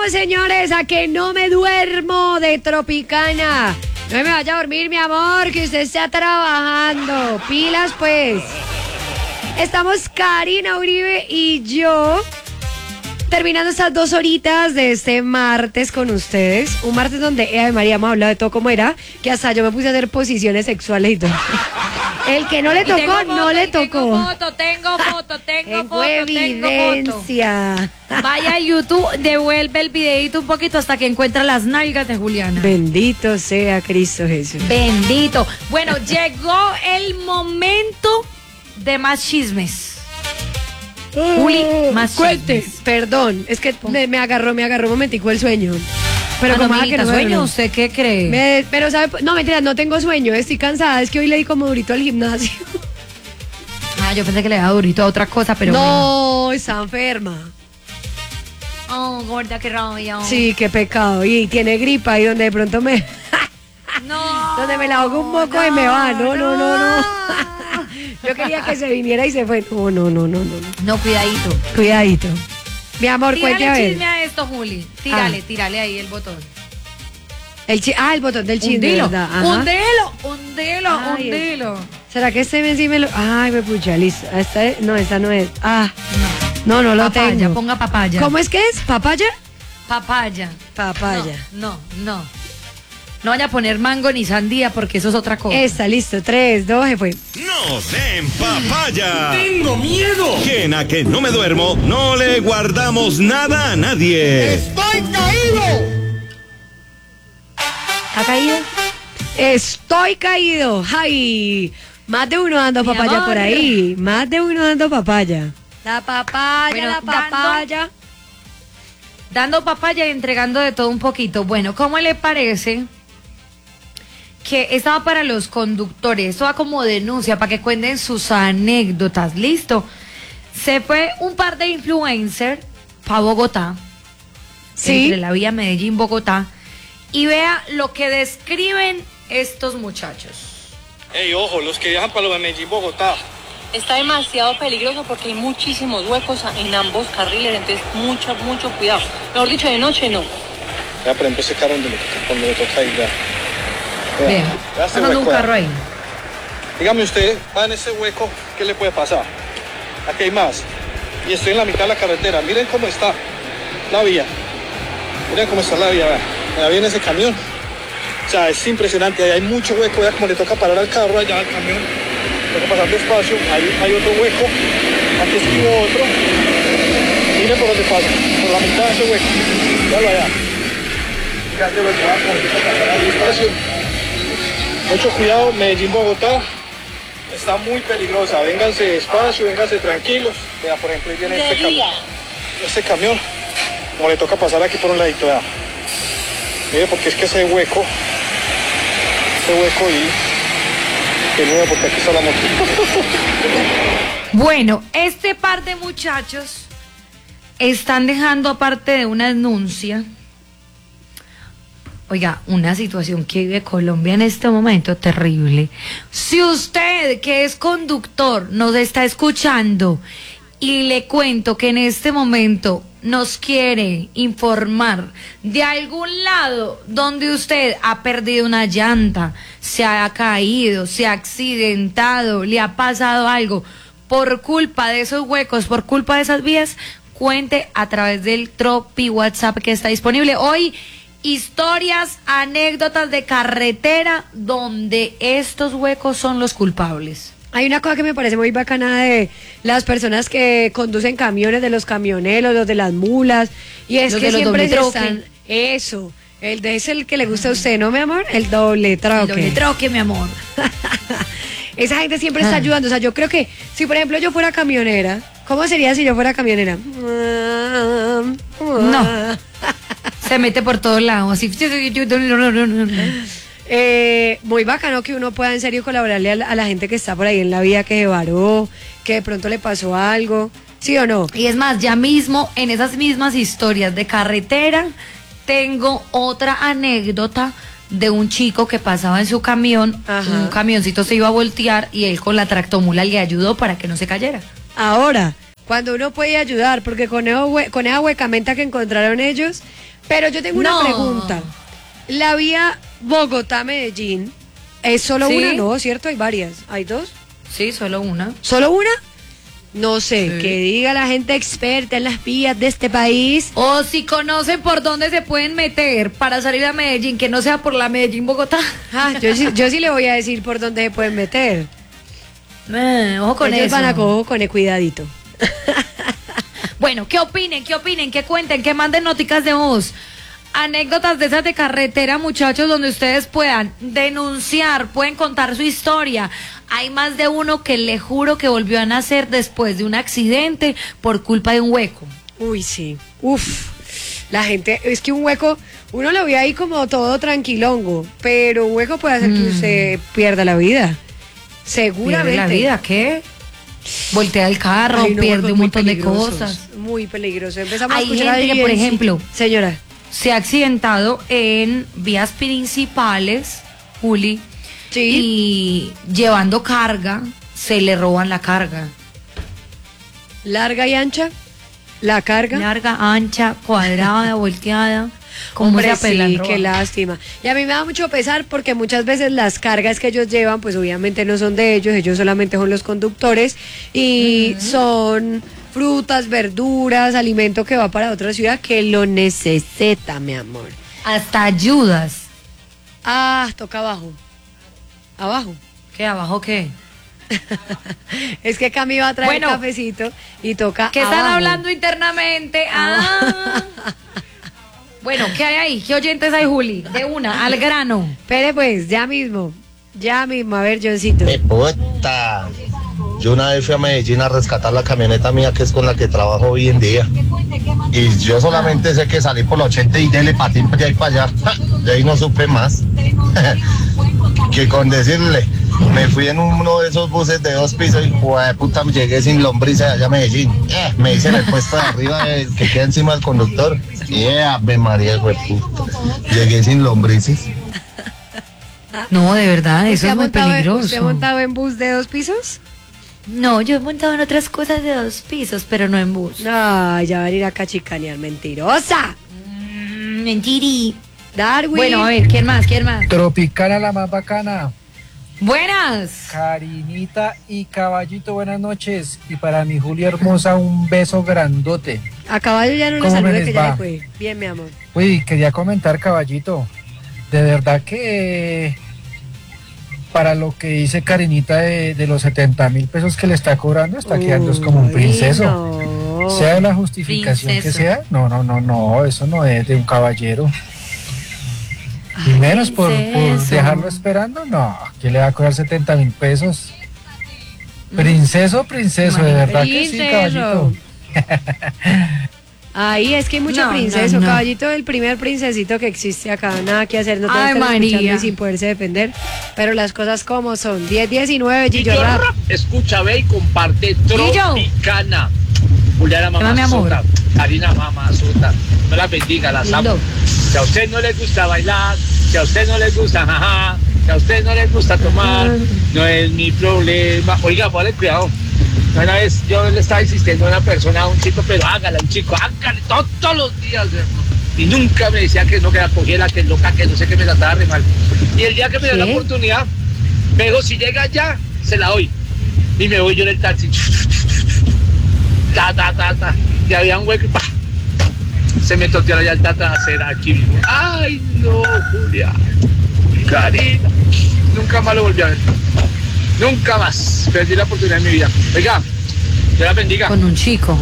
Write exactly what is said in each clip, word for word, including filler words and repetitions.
vamos, señores, a que no me duermo de Tropicana. No me vaya a dormir, mi amor, que usted está trabajando. Pilas, pues. Estamos Karina Uribe y yo terminando estas dos horitas de este martes con ustedes. Un martes donde, eh, María, hemos hablado de todo como era, que hasta yo me puse a hacer posiciones sexuales y todo. El que no le tocó, foto, no le tocó. Tengo foto, tengo foto, tengo foto, evidencia. tengo foto. Vaya a YouTube, devuelve el videito un poquito hasta que encuentra las nalgas de Juliana. Bendito sea Cristo Jesús. Bendito. Bueno, llegó el momento de más chismes. Juli, más Cuente, chismes. Perdón, es que me, me agarró, me agarró un momentico el sueño. Pero ah, como no, que no sueño, duermo. ¿usted qué cree? Me, pero sabe, no mentira, no tengo sueño, estoy cansada, es que hoy le di como durito al gimnasio. Ah, yo pensé que le daba durito a otra cosa, pero no, bueno. está enferma. Oh, gorda, qué rabia. Sí, qué pecado. Y tiene gripa y donde de pronto me no. donde me la ahogo un poco no, y me va. No, no, no, no. no. Yo quería que se viniera y se fue. No, no, no, no, no. No, cuidadito. Cuidadito. Mi amor, tírale cuente a ver. Chisme a esto, Juli. Tírale, ah. tírale ahí el botón. El chi ah, el botón del chisme, hundilo, ¿verdad? Ajá. Hundilo, hundilo, hundilo. ¿Será que este ven sí me lo...? Ay, me pucha, listo. Esta es... No, esta no es. Ah, no, no, no lo papaya, tengo. Ponga papaya. ¿Cómo es que es? ¿Papaya? Papaya. Papaya. No, no, no. No vaya a poner mango ni sandía porque eso es otra cosa. Esta, listo. Tres, dos, se fue. ¡No den papaya! ¡Tengo miedo! Que en a que no me duermo, no le guardamos nada a nadie. ¡Estoy caído! ¿Ha caído? Estoy caído. ¡Ay! Más de uno dando Mi papaya amor. por ahí. Más de uno dando papaya. La papaya, Bueno, la papaya. Dando, dando papaya y entregando de todo un poquito. Bueno, ¿cómo le parece que estaba para los conductores? Esto va como denuncia para que cuenten sus anécdotas. ¿Listo? Se fue un par de influencers para Bogotá. Sí. Entre la vía Medellín-Bogotá. Y vea lo que describen estos muchachos. Ey, ojo, los que viajan para lo de Medellín, Bogotá. Está demasiado peligroso porque hay muchísimos huecos en ambos carriles, entonces mucho, mucho cuidado. Mejor dicho, de noche no. Ya, por ejemplo, ese carro donde me toca, cuando me toca ir, ya. Vean, ya este andando un hueco, carro ahí. Dígame usted, va en ese hueco, ¿qué le puede pasar? Aquí hay más. Y estoy en la mitad de la carretera. Miren cómo está la vía. Miren cómo está la vía, vean. Allá viene ese camión. O sea, es impresionante. Ahí hay mucho hueco. Vea como le toca parar al carro allá al camión. Toca pasar despacio. Ahí hay otro hueco. Aquí estuvo otro. Miren por dónde pasa. Por la mitad de ese hueco. Véalo allá. Ya se hueco va a pasar ahí despacio. Mucho cuidado. Medellín, Bogotá. Está muy peligrosa. Vénganse despacio, vénganse tranquilos. Vea, por ejemplo, ahí viene este camión. Este camión. Como le toca pasar aquí por un ladito, vea. Mire, porque es que ese hueco, ese hueco y que miedo porque aquí está la moto. Bueno, este par de muchachos están dejando, aparte de una denuncia, oiga, una situación que vive Colombia en este momento terrible. Si usted, que es conductor, nos está escuchando y le cuento que en este momento nos quiere informar de algún lado donde usted ha perdido una llanta, se ha caído, se ha accidentado, le ha pasado algo por culpa de esos huecos, por culpa de esas vías, cuente a través del Tropi WhatsApp que está disponible. Hoy, historias, anécdotas de carretera donde estos huecos son los culpables. Hay una cosa que me parece muy bacana de las personas que conducen camiones, de los camioneros, los de las mulas, y es Los que de los siempre doble se troque. están, eso, el de es el que le gusta a usted, ¿no, mi amor? El doble troque. El doble troque, mi amor. Esa gente siempre está ayudando, o sea, yo creo que si por ejemplo yo fuera camionera, ¿cómo sería si yo fuera camionera? No. Se mete por todos lados, así. Eh, muy bacano que uno pueda en serio colaborarle a la, a la gente que está por ahí en la vía, que se varó, que de pronto le pasó algo, ¿sí o no? Y es más, ya mismo en esas mismas historias de carretera tengo otra anécdota de un chico que pasaba en su camión. Ajá. Un camioncito se iba a voltear y él con la tractomula le ayudó para que no se cayera. Ahora, cuando uno puede ayudar, porque con, eso, con esa huecamenta que encontraron ellos, Pero yo tengo una No. pregunta. La vía Bogotá-Medellín es solo Sí. una, ¿no? ¿Cierto? Hay varias. ¿Hay dos? Sí, solo una. ¿Solo una? No sé, Sí. que diga la gente experta en las vías de este país. O si conocen por dónde se pueden meter para salir a Medellín, que no sea por la Medellín-Bogotá. Ah, yo, sí- yo sí le voy a decir por dónde se pueden meter. Eh, ojo con Ellos eso. van a cojo con el cuidadito. Bueno, ¿qué opinen? ¿Qué opinen? ¿Qué cuenten? ¿Qué manden noticas de voz? Anécdotas de esas de carretera, muchachos, donde ustedes puedan denunciar, pueden contar su historia. Hay más de uno que le juro que volvió a nacer después de un accidente por culpa de un hueco. Uy, sí. Uf. La gente, es que un hueco, uno lo ve ahí como todo tranquilongo, pero un hueco puede hacer que usted pierda la vida. Seguramente. ¿Pierde la vida? ¿Qué? Voltea el carro, Ay, no, pierde huecos un muy montón de peligrosos, cosas. Muy peligroso. Empezamos Hay a escuchar gente ahí que, por en- ejemplo, Señora. se ha accidentado en vías principales, Juli, Sí. y llevando carga, se le roban la carga. Larga y ancha. La carga. Larga, ancha, cuadrada, volteada. ¿Cómo Hombre, se apelan sí, robar? qué lástima. Y a mí me da mucho pesar porque muchas veces las cargas que ellos llevan, pues obviamente no son de ellos, ellos solamente son los conductores y son frutas, verduras, alimento que va para otra ciudad que lo necesita, mi amor. Hasta ayudas. Ah, toca abajo. Abajo. ¿Qué abajo qué? Es que Cami va a traer Bueno. cafecito y toca ¿Qué están abajo. hablando internamente? Ah. Bueno, ¿qué hay ahí? ¿Qué oyentes hay, Juli? De una, al grano. Espere pues, ya mismo. Ya mismo, a ver, Johncito. ¡Me puta! Yo una vez fui a Medellín a rescatar la camioneta mía, que es con la que trabajo hoy en día. Y yo solamente sé que salí por la ochenta y dele patín para allá y para allá. De ahí no supe más. Que con decirle, me fui en uno de esos buses de dos pisos y joder, puta, llegué sin lombrices allá a Medellín. Eh, me hice en el puesto de arriba eh, que queda encima del conductor. Y eh, ave María, güey, puta. Llegué sin lombrices. No, de verdad, eso ¿Usted es ha muy montado en- peligroso. ¿Usted ha montado en bus de dos pisos? No, yo he montado en otras cosas de dos pisos, pero no en bus. Ay, ya va a ir a cachicanear, mentirosa. Mm, mentiri. Darwin. Bueno, a ver, ¿quién más? ¿Quién más? Tropicana la más bacana. Buenas. Karinita y Caballito, buenas noches. Y para mi Julia hermosa, un beso grandote. A caballo ya no le ¿Cómo me salude les que ya va? le fue. Bien, mi amor. Uy, quería comentar, Caballito. De verdad que para lo que dice Karinita de, de los setenta mil pesos que le está cobrando, está quedando es como un Uy, princeso. no. Sea la justificación Princeso. que sea, no, no, no, no, eso no es de un caballero. Y menos por, por princeso. dejarlo esperando, no, ¿quién le va a cobrar setenta mil pesos? Princeso, princeso, de verdad que sí, Princeso. caballito. Ahí es que hay mucho No, no, princeso. no. Caballito, el primer princesito que existe acá. Nada que hacer, no te Ay, estar escuchando María. y sin poderse defender. Pero las cosas como son. diez diecinueve, Gillo Gillo Rap. Rap, escucha, ve y comparte Tropicana. Juliana ¿Qué más, mi amor? Mamazota, Karina Mamazota, no la bendiga, las amo. Lindo. Si a usted no le gusta bailar, si a usted no le gusta jaja, si a usted no le gusta tomar, no es mi problema. Oiga, ponle cuidado. Una vez yo le estaba insistiendo a una persona, a un chico, pero hágala, un chico, hágale todos, todos los días, hermano. Y nunca me decía que no, que la cogiera, que loca, que no sé qué, me trataba re mal. Y el día que me dio la ¿Qué? oportunidad, me dijo, si llega ya, se la doy. Y me voy yo en el taxi. Ta, ta, ta, ta. Y había un hueco y ¡pa! Se me toteó la llanta trasera aquí mismo. Ay, no, Julia. Karina. Nunca más lo volví a ver. Nunca más. Perdí la oportunidad en mi vida. Oiga, Dios la bendiga. Con un chico.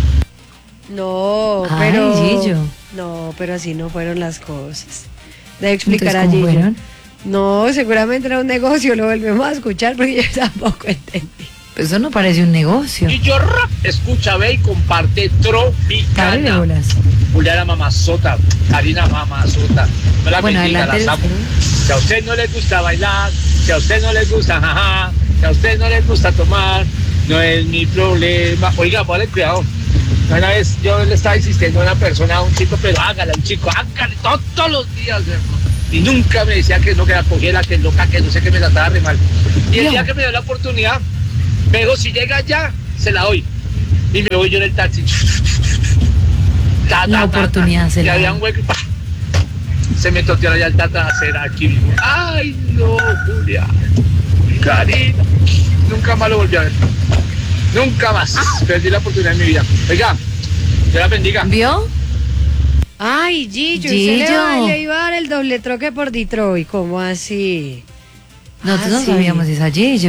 No, Ay, pero. Gillo. No, pero así no fueron las cosas. Debe explicar Entonces, a ¿cómo Gillo. fueron? No, seguramente era un negocio, lo volvemos a escuchar porque yo tampoco entendí. Pues eso no parece un negocio. Y yo rap, escucha, ve y comparte Dale Tropicana. bolas. Juliana Mamazota, Karina Mamazota, no la Bueno, bendiga, adelante. las amo. Si a usted no le gusta bailar, si a usted no le gusta jaja, si a usted no le gusta tomar, no es mi problema. Oiga, ponle cuidado. Una vez yo le estaba insistiendo a una persona, a un chico, pero hágala, un chico, hágale todos, todos los días, hermano. Y nunca me decía que no, que la cogiera, que loca, que no sé qué, me trataba re mal. Y el No. día que me dio la oportunidad, me dijo, si llega ya, se la doy. Y me voy yo en el taxi. Ta, ta, La ta, oportunidad ta, se y la había da. un hueco y ¡pah! Se me toteó la llanta trasera aquí mismo. Ay, no, Julia. Karina. Nunca más lo volví a ver. Nunca más. Perdí la oportunidad en mi vida. Oiga, Dios la bendiga. ¿Vio? Ay, Gillo, ¿y usted le, Gillo. va- le iba a dar el doble troque por Detroit? ¿Cómo así? Nosotros Ah, no sí. sabíamos esa Gillo.